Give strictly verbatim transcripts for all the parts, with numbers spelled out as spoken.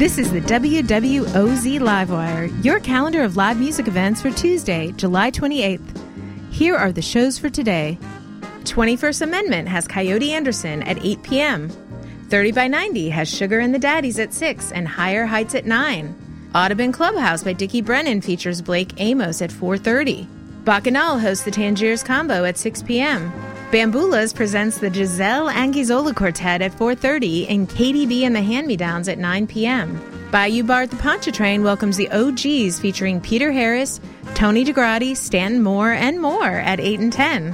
This is the W W O Z Livewire, your calendar of live music events for Tuesday, July twenty-eighth. Here are the shows for today. twenty-first Amendment has Coyote Anderson at eight p.m. thirty by ninety has Sugar and the Daddies at six and Higher Heights at nine. Audubon Clubhouse by Dickie Brennan features Blake Amos at four thirty. Bacchanal hosts the Tangiers Combo at six p.m. Bamboolas presents the Giselle Anguizzola Quartet at four thirty and Katie B and the Hand-Me-Downs at nine p.m. Bayou Bar at the Pontchartrain welcomes the O Gs featuring Peter Harris, Tony DeGrati, Stanton Moore, and more at eight and ten.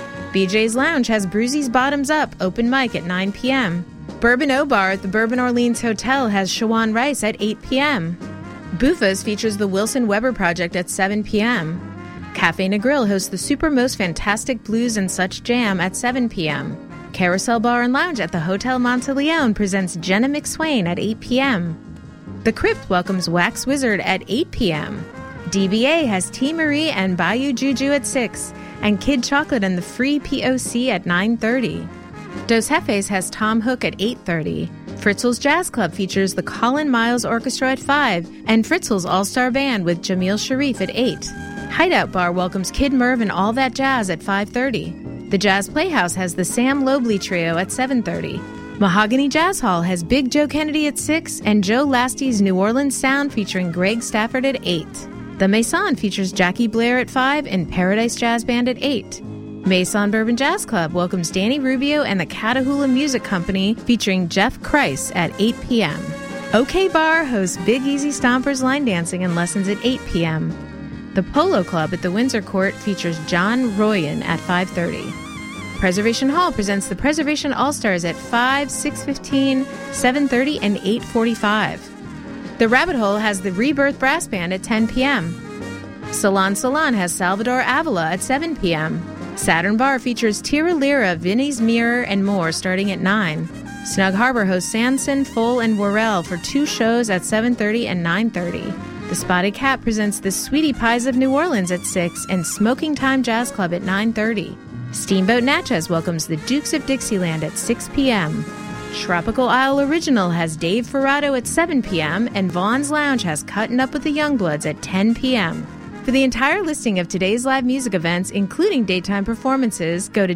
B J's Lounge has Brucey's Bottoms Up open mic at nine p.m. Bourbon O Bar at the Bourbon Orleans Hotel has Shawan Rice at eight p.m. Buffa's features the Wilson Weber Project at seven p.m. Cafe Negril hosts the Super Most Fantastic Blues and Such Jam at seven p.m. Carousel Bar and Lounge at the Hotel Monteleone presents Jenna McSwain at eight p.m. The Crypt welcomes Wax Wizard at eight p.m. D B A has T. Marie and Bayou Juju at six, and Kid Chocolate and the Free P O C at nine thirty. Dos Jefes has Tom Hook at eight thirty. Fritzl's Jazz Club features the Colin Miles Orchestra at five, and Fritzl's All-Star Band with Jamil Sharif at eight. Hideout Bar welcomes Kid Merv and All That Jazz at five thirty. The Jazz Playhouse has the Sam Lobley Trio at seven thirty. Mahogany Jazz Hall has Big Joe Kennedy at six, and Joe Lasty's New Orleans Sound featuring Greg Stafford at eight. The Maison features Jackie Blair at five and Paradise Jazz Band at eight. Maison Bourbon Jazz Club welcomes Danny Rubio and the Catahoula Music Company featuring Jeff Kreis at eight p.m. OK Bar hosts Big Easy Stompers line dancing and lessons at eight p.m. The Polo Club at the Windsor Court features John Royan at five thirty. Preservation Hall presents the Preservation All-Stars at five, six fifteen, seven thirty, and eight forty-five. The Rabbit Hole has the Rebirth Brass Band at ten p.m. Salon Salon has Salvador Avila at seven p.m. Saturn Bar features Tira Lira, Vinnie's Mirror, and more starting at nine. Snug Harbor hosts Sanson, Full, and Worrell for two shows at seven thirty and nine thirty. The Spotted Cat presents the Sweetie Pies of New Orleans at six and Smoking Time Jazz Club at nine thirty. Steamboat Natchez welcomes the Dukes of Dixieland at six p.m. Tropical Isle Original has Dave Ferrato at seven p.m. and Vaughn's Lounge has Cuttin' Up with the Youngbloods at ten p.m. For the entire listing of today's live music events, including daytime performances, go to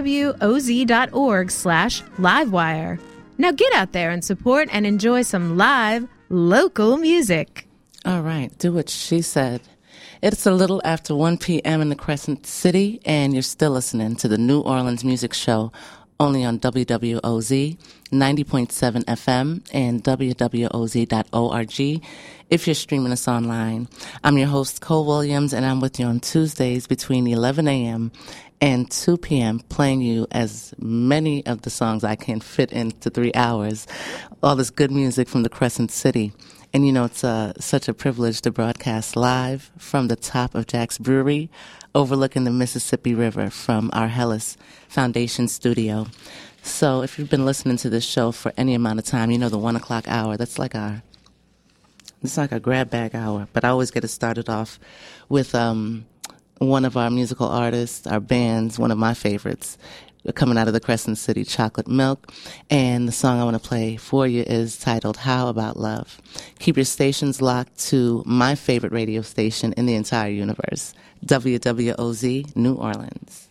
wwoz.org slash livewire. Now get out there and support and enjoy some live, local music. All right, do what she said. It's a little after one p.m. in the Crescent City, and you're still listening to the New Orleans Music Show, only on W W O Z, ninety point seven F M, and W W O Z dot org if you're streaming us online. I'm your host, Cole Williams, and I'm with you on Tuesdays between eleven a.m. and two p.m., playing you as many of the songs I can fit into three hours, all this good music from the Crescent City. And, you know, it's uh, such a privilege to broadcast live from the top of Jack's Brewery, overlooking the Mississippi River from our Hellas Foundation studio. So if you've been listening to this show for any amount of time, you know the one o'clock hour, that's like our, it's like our grab bag hour. But I always get it started off with um, one of our musical artists, our bands, one of my favorites, coming out of the Crescent City, Chocolate Milk. And the song I want to play for you is titled How About Love. Keep your stations locked to my favorite radio station in the entire universe, W W O Z New Orleans.